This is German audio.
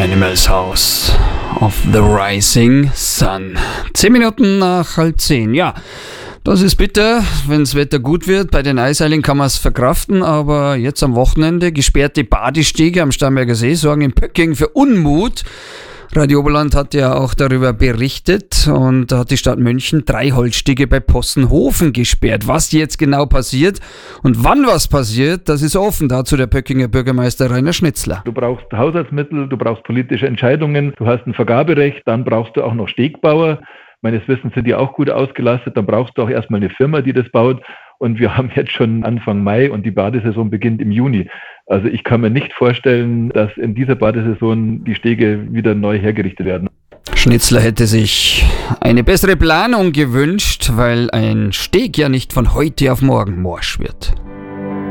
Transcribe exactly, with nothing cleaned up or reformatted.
Animals House of the Rising Sun. Zehn Minuten nach halb zehn. Ja, das ist bitter, wenn das Wetter gut wird. Bei den Eiseilen kann man es verkraften, aber jetzt am Wochenende gesperrte Badestege am Starnberger See sorgen in Pöcking für Unmut. Radio Oberland hat ja auch darüber berichtet und da hat die Stadt München drei Holzstege bei Possenhofen gesperrt. Was jetzt genau passiert und wann was passiert, das ist offen. Dazu der Pöckinger Bürgermeister Rainer Schnitzler. Du brauchst Haushaltsmittel, du brauchst politische Entscheidungen, du hast ein Vergaberecht, dann brauchst du auch noch Stegbauer. Meines Wissens sind die auch gut ausgelastet, dann brauchst du auch erstmal eine Firma, die das baut. Und wir haben jetzt schon Anfang Mai und die Badesaison beginnt im Juni. Also ich kann mir nicht vorstellen, dass in dieser Badesaison die Stege wieder neu hergerichtet werden. Schnitzler hätte sich eine bessere Planung gewünscht, weil ein Steg ja nicht von heute auf morgen morsch wird.